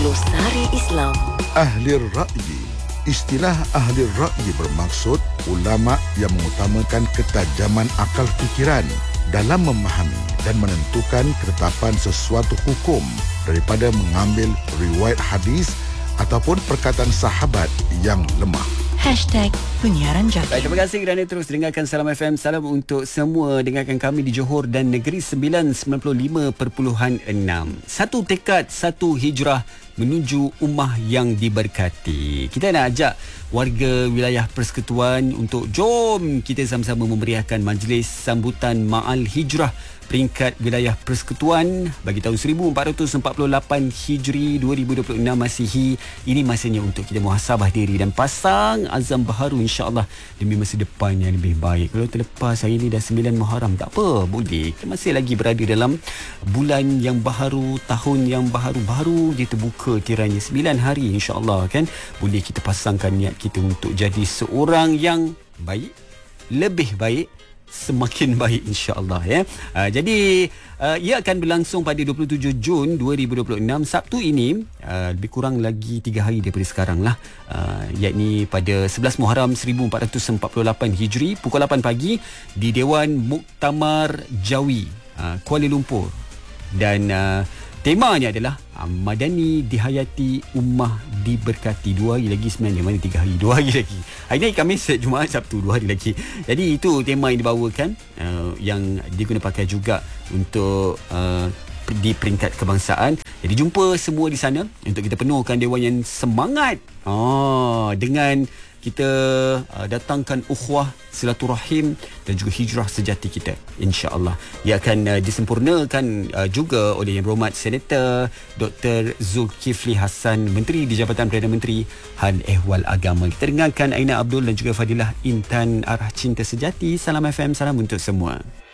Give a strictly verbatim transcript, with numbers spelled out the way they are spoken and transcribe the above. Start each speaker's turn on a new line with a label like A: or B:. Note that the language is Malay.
A: Glosari Islam.
B: Ahli ra'yi. Istilah ahli ra'yi bermaksud ulama yang mengutamakan ketajaman akal fikiran dalam memahami dan menentukan ketetapan sesuatu hukum daripada mengambil riwayat hadis ataupun perkataan sahabat yang lemah.
C: Hashtag Penyiaran Jaki.
D: Baik, terima kasih kerana terus dengarkan Salam F M. Salam untuk semua. Dengarkan kami di Johor dan Negeri sembilan sembilan puluh lima perpuluhan enam. Satu tekad, satu hijrah menuju ummah yang diberkati. Kita nak ajak warga wilayah Persekutuan untuk jom kita sama-sama memeriahkan majlis sambutan Ma'al Hijrah peringkat wilayah Persekutuan bagi tahun seribu empat ratus empat puluh lapan Hijri dua ribu dua puluh enam Masihi. Ini masanya untuk kita muhasabah diri dan pasang azam baharu insya-Allah demi masa depan yang lebih baik. Kalau terlepas hari ini dah sembilan Muharram, tak apa, boleh. Kita masih lagi berada dalam bulan yang baharu, tahun yang baharu-baru dia terbuka tirainya sembilan hari insya-Allah kan. Boleh kita pasangkan niat kita untuk jadi seorang yang baik, lebih baik, semakin baik insya-Allah ya. Uh, jadi uh, ia akan berlangsung pada dua puluh tujuh Jun dua ribu dua puluh enam Sabtu ini, uh, lebih kurang lagi tiga hari daripada sekarang lah, uh, yakni pada sebelas Muharram seribu empat ratus empat puluh lapan Hijri pukul lapan pagi di Dewan Muktamar Jawi, uh, Kuala Lumpur. Dan uh, temanya adalah uh, Madani dihayati, ummah diberkati. Dua hari lagi sebenarnya, mana tiga hari, dua hari lagi. Hari ni Khamis, Jumaat, Sabtu, dua hari lagi. Jadi itu tema yang dibawakan, uh, yang diguna pakai juga untuk uh, di peringkat kebangsaan. Jadi jumpa semua di sana untuk kita penuhkan dewan yang semangat, oh, dengan kita uh, datangkan ukhuwah, silaturahim dan juga hijrah sejati kita insya-Allah. Ia akan uh, disempurnakan uh, juga oleh Yang Berhormat Senator Doktor Zulkifli Hassan, Menteri di Jabatan Perdana Menteri Hal Ehwal Agama. Kita dengarkan Aina Abdul dan juga Fadilah Intan Arah Cinta Sejati. Salam F M, salam untuk semua.